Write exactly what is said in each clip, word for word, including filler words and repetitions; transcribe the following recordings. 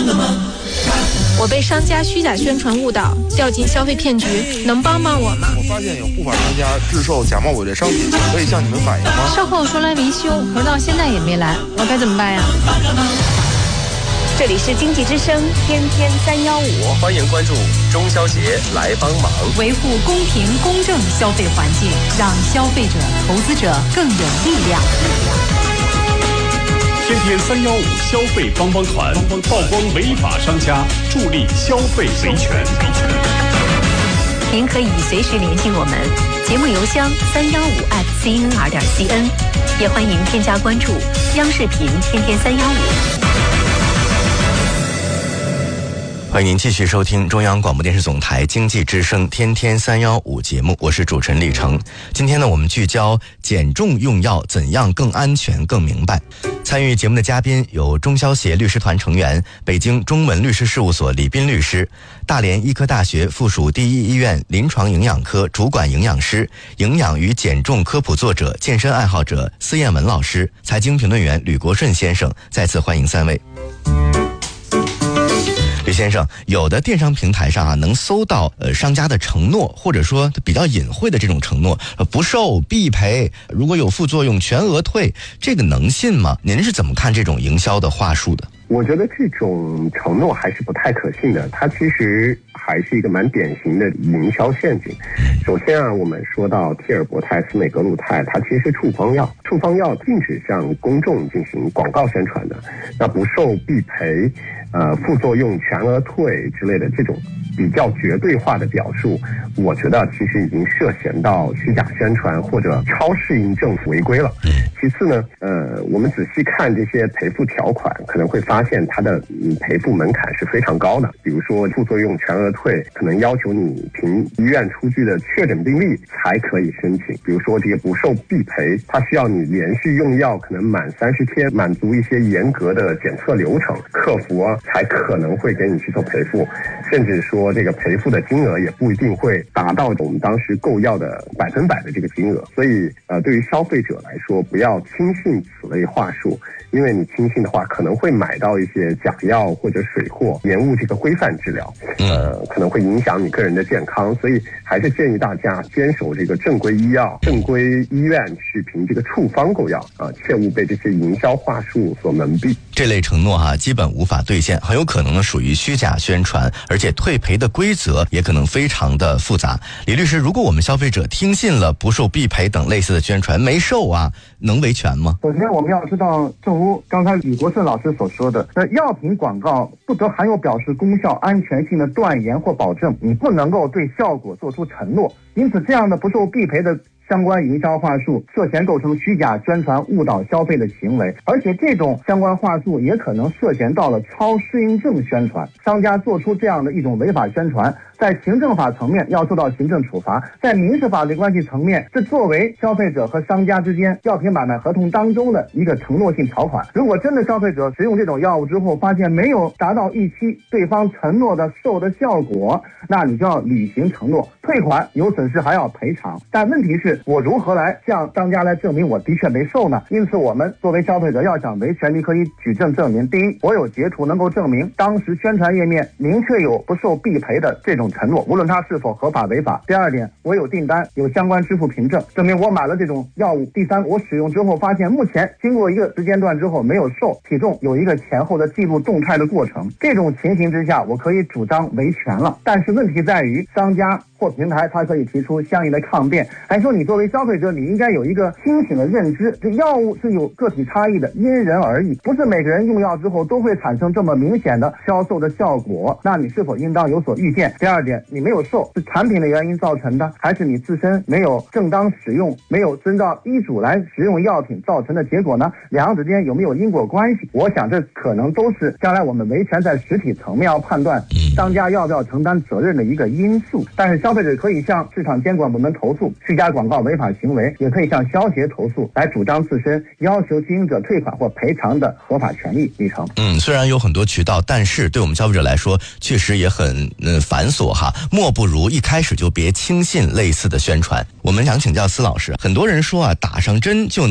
我被商家虚假宣传误导，掉进消费骗局，能帮帮我吗？ 我发现有不法商家制售假冒伪劣商品，可以向你们反映吗？ 售后说来维修，可是到现在也没来，我该怎么办呀？ 这里是经济之声天天三幺五， 欢迎关注中消协来帮忙， 维护公平公正消费环境，让消费者、投资者更有力量。 天天三幺五消费帮帮团，曝光违法商家，助力消费维权。 您可以随时联系我们，节目邮箱三幺五 at c n r 点 c n， 也欢迎添加关注央视频天天三幺五。 欢迎您继续收听中央广播电视总台经济之声天天三幺五节目，我是主持人李成。今天呢，我们聚焦减重用药怎样更安全更明白。参与节目的嘉宾有中消协律师团成员、北京中文律师事务所李斌律师、大连医科大学附属第一医院临床营养科主管营养师、营养与减重科普作者、健身爱好者司燕文老师、财经评论员吕国顺先生。再次欢迎三位。吕先生，有的电商平台上啊，能搜到呃商家的承诺，或者说比较隐晦的这种承诺，呃不售必赔，如果有副作用全额退，这个能信吗？您是怎么看这种营销的话术的？ 我觉得这种承诺还是不太可信的，它其实还是一个蛮典型的营销陷阱。首先啊，我们说到替尔博泰、司美格鲁肽，它其实是处方药，处方药禁止向公众进行广告宣传的，那不售必赔，呃，副作用全额退之类的这种比较绝对化的表述，我觉得其实已经涉嫌到虚假宣传或者超市营政府违规了。其次呢，呃，我们仔细看这些赔付条款，可能会发现它的嗯赔付门槛是非常高的。比如说副作用全额退，可能要求你凭医院出具的确诊病例才可以申请。比如说这个不售必赔，它需要你连续用药可能满三十天，满足一些严格的检测流程，客服啊才可能会给你去做赔付，甚至说这个赔付的金额也不一定会达到我们当时购药的百分百的这个金额。所以呃，对于消费者来说，不要轻信此类话术，因为你轻信的话可能会买到一些假药或者水货，延误这个规范治疗，呃，可能会影响你个人的健康。所以还是建议大家坚守这个正规医药、正规医院去凭这个处方购药啊、呃，切勿被这些营销话术所蒙蔽。 这类承诺哈、啊，基本无法兑现，很有可能属于虚假宣传，而且退赔的规则也可能非常的复杂。李律师，如果我们消费者听信了不售必赔等类似的宣传，没售啊，能维权吗？ 首先我们要知道，正如刚才吕国顺老师所说的，那药品广告不得含有表示功效、安全性的断言或保证，你不能够对效果做出承诺。因此，这样的不售必赔的相关营销话术涉嫌构成虚假宣传、误导消费的行为，而且这种相关话术也可能涉嫌到了超适应症宣传。商家做出这样的一种违法宣传，在行政法层面要受到行政处罚，在民事法律关系层面，这作为消费者和商家之间药品买卖合同当中的一个承诺性条款。如果真的消费者使用这种药物之后发现没有达到预期对方承诺的售的效果，那你就要履行承诺，退款，有损失还要赔偿。但问题是，我如何来向商家来证明我的确没售呢？因此我们作为消费者要想维权，你可以举证证明：第一，我有截图能够证明当时宣传页面明确有不售必赔的这种承诺，无论它是否合法违法。第二点，我有订单，有相关支付凭证，证明我买了这种药物。第三，我使用之后发现目前经过一个时间段之后没有售，体重有一个前后的记录动态的过程。这种情形之下，我可以主张维权了。但是问题在于，商家或平台它可以提出相应的抗辩，还说你作为消费者，你应该有一个清醒的认知，这药物是有个体差异的，因人而异，不是每个人用药之后都会产生这么明显的销售的效果，那你是否应当有所预见？第二点，你没有售，是产品的原因造成的，还是你自身没有正当使用，没有遵照医嘱来使用药品造成的结果呢？两者之间有没有因果关系？我想这可能都是将来我们维权在实体层面要判断商家要不要承担责任的一个因素。但是消费者可以向市场监管部门投诉虚假广告违法行为，也可以向消协投诉，来主张自身要求经营者退款或赔偿的合法权益。李成， 嗯，虽然有很多渠道，但是对我们消费者来说确实也很呃繁琐哈，莫不如一开始就别轻信类似的宣传。我们想请教司老师，很多人说啊，打上针就能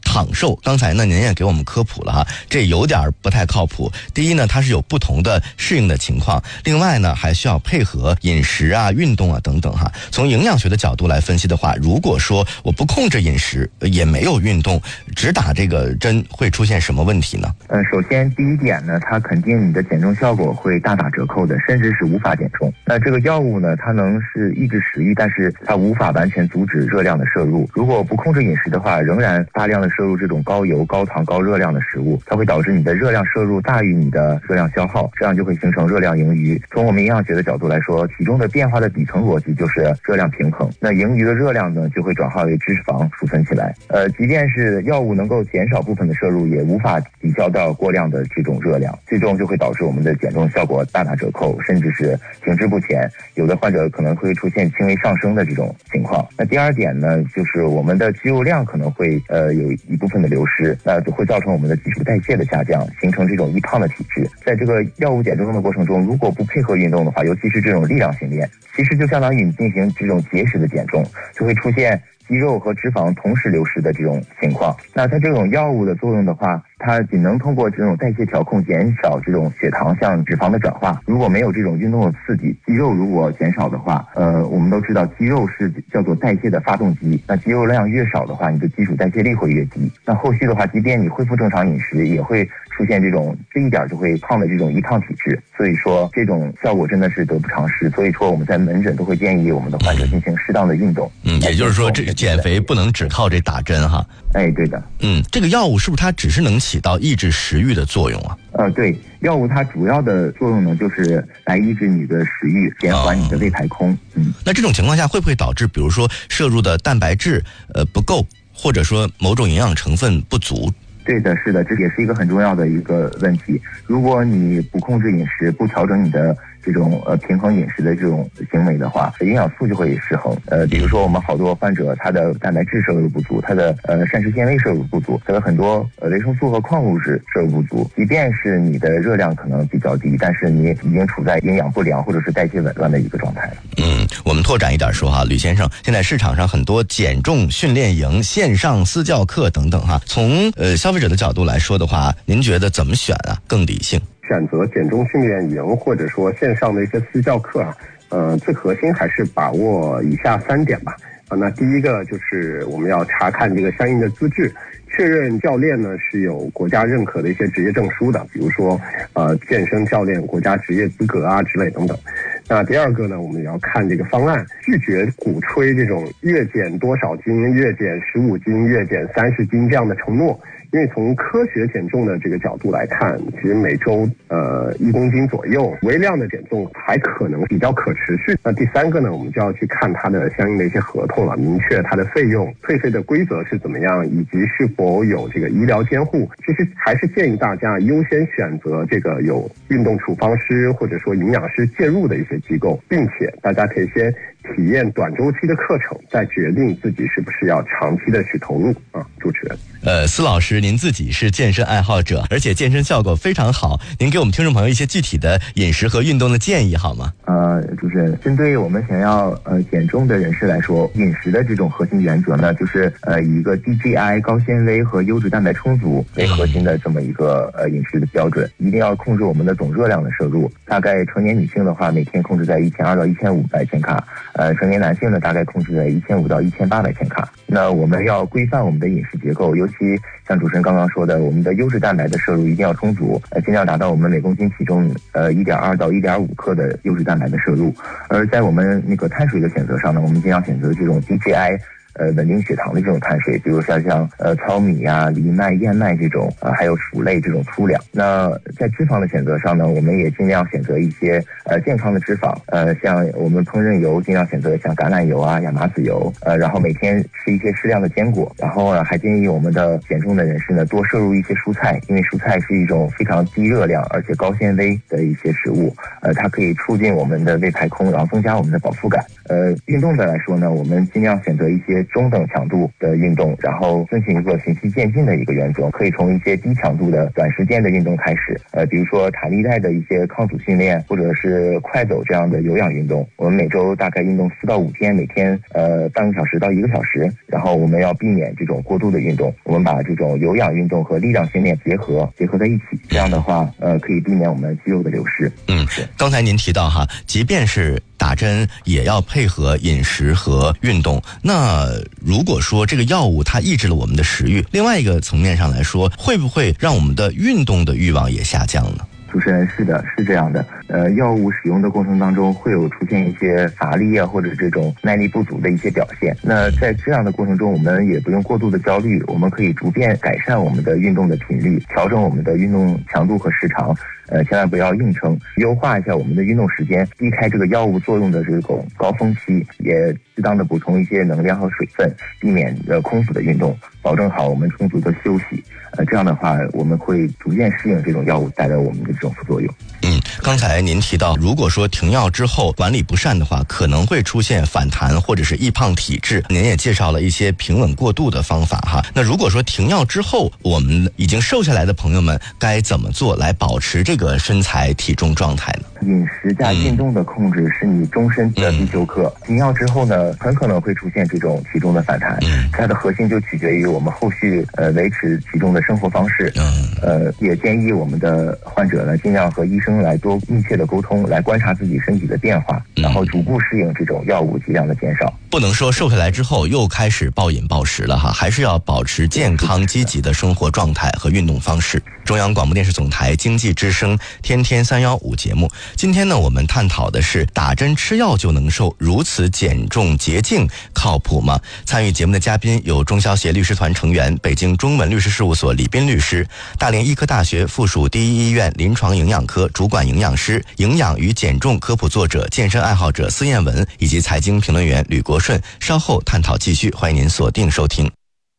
躺瘦，刚才呢您也给我们科普了哈，这有点不太靠谱。第一呢，它是有不同的适应的情况，另外呢还需要配合饮食啊、运动啊等等哈。从营养学的角度来分析的话，如果说我不控制饮食，也没有运动，只打这个针，会出现什么问题呢？ 呃，首先第一点呢，它肯定你的减重效果会大打折扣的，甚至是无法减重。那这个药物呢，它能是抑制食欲，但是它无法完全阻止热量的摄入。如果不控制饮食的话，仍然大量的摄入这种高油、高糖、高热量的食物，它会导致你的热量摄入大于你的热量消耗，这样就会形成热量盈余。从我们营养学的角度来说，体重的变化的底层逻辑就是热量平衡，那盈余的热量呢就会转化为脂肪储存起来。呃，即便是药物能够减少部分的摄入，也无法抵消掉过量的这种热量，最终就会导致我们的减重效果大打折扣，甚至是停滞不前。有的患者可能会出现轻微上升的这种情况。那第二点呢，就是我们的肌肉量可能会呃有一部分的流失，那就会造成我们的基础代谢的下降，形成这种易胖的体质。在这个药物减重的过程中，如果不配合运动的话，尤其是这种力量训练，其实就相当于你进行这种节食的减重，就会出现肌肉和脂肪同时流失的这种情况。那它这种药物的作用的话，它仅能通过这种代谢调控减少这种血糖向脂肪的转化。如果没有这种运动的刺激，肌肉如果减少的话，呃，我们都知道肌肉是叫做代谢的发动机。那肌肉量越少的话，你的基础代谢力会越低。那后续的话，即便你恢复正常饮食，也会出现这种这一点就会胖的这种易胖体质。所以说，这种效果真的是得不偿失。所以说，我们在门诊都会建议我们的患者进行适当的运动。 嗯，也就是说，这减肥不能只靠这打针哈。 哎，对的。 嗯，这个药物是不是它只是能起到抑制食欲的作用啊？ 呃，对，药物它主要的作用呢，就是来抑制你的食欲，减缓你的胃排空。嗯， 那这种情况下会不会导致，比如说摄入的蛋白质呃不够，或者说某种营养成分不足？ 对的，是的，这也是一个很重要的一个问题。如果你不控制饮食，不调整你的这种呃平衡饮食的这种行为的话，营养素就会失衡。呃，比如说我们好多患者他的蛋白质摄入不足，他的呃膳食纤维摄入不足，他的很多呃维生素和矿物质摄入不足。即便是你的热量可能比较低，但是你已经处在营养不良或者是代谢紊乱的一个状态了。 嗯，我们拓展一点说哈，吕先生，现在市场上很多减重训练营、线上私教课等等哈，从呃消费者的角度来说的话，您觉得怎么选啊更理性？ 选择减重训练营或者说线上的一些私教课啊，呃，最核心还是把握以下三点吧。啊，那第一个就是我们要查看这个相应的资质，确认教练呢是有国家认可的一些职业证书的，比如说呃健身教练国家职业资格啊之类等等。那第二个呢，我们也要看这个方案，拒绝鼓吹这种月减多少斤、月减十五斤、月减三十斤这样的承诺。因为从科学减重的这个角度来看，其实每周呃一公斤左右微量的减重还可能比较可持续。那第三个呢，我们就要去看它的相应的一些合同了，明确它的费用、退费的规则是怎么样，以及是否有这个医疗监护。其实还是建议大家优先选择这个有运动处方师或者说营养师介入的一些机构，并且大家可以先体验短周期的课程，再决定自己是不是要长期的去投入啊。主持人， 呃，司老师，您自己是健身爱好者，而且健身效果非常好，您给我们听众朋友一些具体的饮食和运动的建议好吗？ 呃，主持人，针对我们想要呃减重的人士来说，饮食的这种核心原则呢，就是呃以一个 D G I 高纤维和优质蛋白充足为核心的这么一个呃饮食的标准，一定要控制我们的总热量的摄入。大概成年女性的话，每天控制在一千二到一千五百千卡，呃，成年男性呢大概控制在一千五到一千八百千卡。那我们要规范我们的饮食结构，尤其像主持人刚刚说的，我们的优质蛋白的摄入一定要充足，呃，尽量达到我们每公斤体重呃一点二到一点五克的优质蛋白的摄入。而在我们那个碳水的选择上呢，我们尽量选择这种 D G I。呃，稳定血糖的这种碳水，比如说像呃糙米呀、藜麦、燕麦这种，呃，还有薯类这种粗粮。那在脂肪的选择上呢，我们也尽量选择一些呃健康的脂肪，呃，像我们烹饪油尽量选择像橄榄油啊、亚麻籽油，呃，然后每天吃一些适量的坚果，然后呢，还建议我们的减重的人士呢多摄入一些蔬菜，因为蔬菜是一种非常低热量而且高纤维的一些食物，呃，它可以促进我们的胃排空，然后增加我们的饱腹感。呃，运动的来说呢，我们尽量选择一些中等强度的运动，然后遵循一个循序渐进的一个原则，可以从一些低强度的短时间的运动开始，呃，比如说弹力带的一些抗阻训练，或者是快走这样的有氧运动。我们每周大概运动四到五天，每天呃半个小时到一个小时，然后我们要避免这种过度的运动，我们把这种有氧运动和力量训练结合结合在一起，这样的话呃可以避免我们肌肉的流失。 嗯，刚才您提到哈，即便是打针也要配合饮食和运动。那如果说这个药物它抑制了我们的食欲，另外一个层面上来说，会不会让我们的运动的欲望也下降呢？ 主持人，是的，是这样的。呃，药物使用的过程当中会有出现一些乏力啊，或者这种耐力不足的一些表现。那在这样的过程中，我们也不用过度的焦虑，我们可以逐渐改善我们的运动的频率，调整我们的运动强度和时长。呃，千万不要硬撑，优化一下我们的运动时间，避开这个药物作用的这种高峰期，也适当的补充一些能量和水分，避免呃空腹的运动，保证好我们充足的休息。呃，这样的话，我们会逐渐适应这种药物带来我们的这种副作用。 嗯，刚才您提到，如果说停药之后管理不善的话，可能会出现反弹或者是易胖体质。您也介绍了一些平稳过渡的方法哈。那如果说停药之后，我们已经瘦下来的朋友们该怎么做来保持这个身材体重状态呢？ 饮食加运动的控制是你终身的必修课。停药之后呢，很可能会出现这种体重的反弹，它的核心就取决于我们后续呃维持体重的生活方式。呃，也建议我们的患者呢，尽量和医生来多密切的沟通，来观察自己身体的变化，然后逐步适应这种药物剂量的减少。 不能说瘦下来之后又开始暴饮暴食了哈，还是要保持健康积极的生活状态和运动方式。中央广播电视总台经济之声天天三幺五节目，今天呢我们探讨的是打针吃药就能瘦，如此减重捷径靠谱吗？参与节目的嘉宾有中消协律师团成员、北京中文律师事务所李斌律师、大连医科大学附属第一医院临床营养科主管营养师、营养与减重科普作者、健身爱好者司燕文，以及财经评论员吕国顺。稍后探讨继续，欢迎您锁定收听。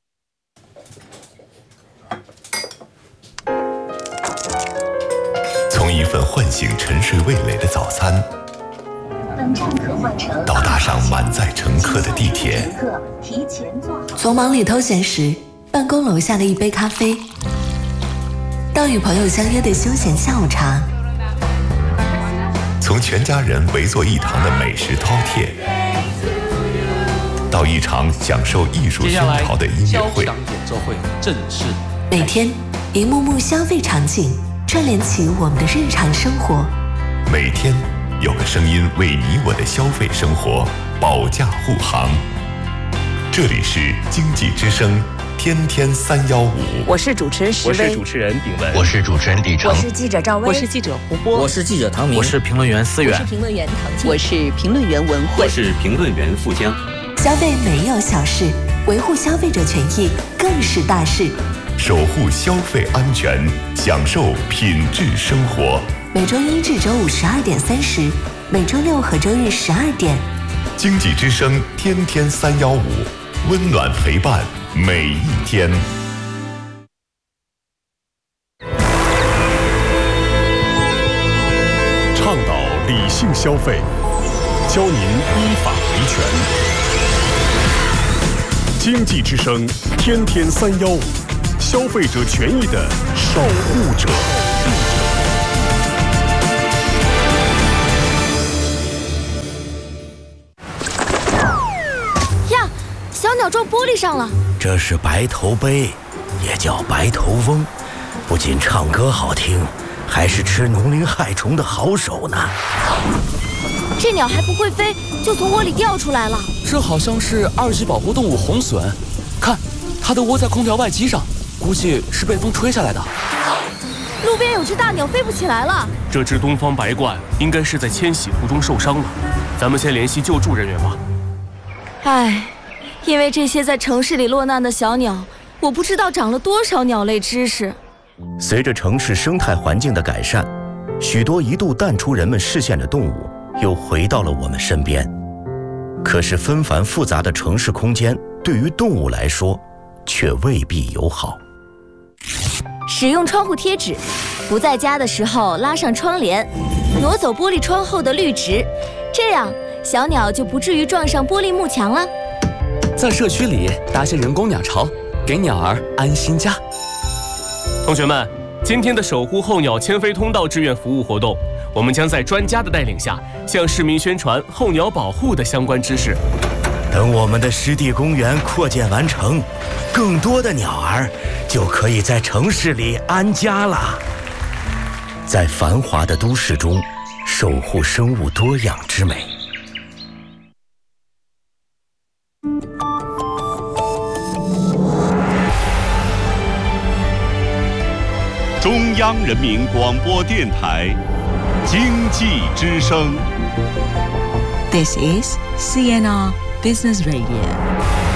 从一份唤醒沉睡味蕾的早餐，到搭上满载乘客的地铁， 从忙里偷闲时办公楼下的一杯咖啡，到与朋友相约的休闲下午茶， 从全家人围坐一堂的美食饕餮，到一场享受艺术熏陶的音乐会， 交响演奏会正式。 每天一幕幕消费场景串联起我们的日常生活， 每天有个声音为你我的消费生活保驾护航。这里是经济之声天天三幺五， 我是主持人石薇， 我是主持人炳文， 我是主持人李成， 我是记者赵薇， 我是记者胡波， 我是记者唐明， 我是评论员思远， 我是评论员唐静， 我是评论员文慧， 我是评论员富江。 消费没有小事，维护消费者权益更是大事。 守护消费安全，享受品质生活。 每周一至周五十二点三十，每周六和周日十二点。 经济之声天天三幺五，温暖陪伴每一天。 倡导理性消费，教您依法维权。经济之声天天三幺五，消费者权益的守护者。 呀，小鸟撞玻璃上了。 这是白头鹎，也叫白头翁，不仅唱歌好听，还是吃农林害虫的好手呢。 这鸟还不会飞，就从窝里掉出来了。 这好像是二级保护动物红隼，看，它的窝在空调外机上，估计是被风吹下来的。 路边有只大鸟飞不起来了。 这只东方白鹳应该是在迁徙途中受伤了，咱们先联系救助人员吧。 唉，因为这些在城市里落难的小鸟，我不知道长了多少鸟类知识。 随着城市生态环境的改善，许多一度淡出人们视线的动物又回到了我们身边。可是纷繁复杂的城市空间对于动物来说却未必友好。 使用窗户贴纸，不在家的时候拉上窗帘，挪走玻璃窗后的绿植，这样小鸟就不至于撞上玻璃幕墙了。 在社区里搭些人工鸟巢，给鸟儿安心家。 同学们，今天的守护候鸟迁飞通道志愿服务活动，我们将在专家的带领下，向市民宣传候鸟保护的相关知识。 等我们的湿地公园扩建完成，更多的鸟儿就可以在城市里安家了。在繁华的都市中，守护生物多样之美。 中央人民广播电台经济之声。 This is C N R Business Radio.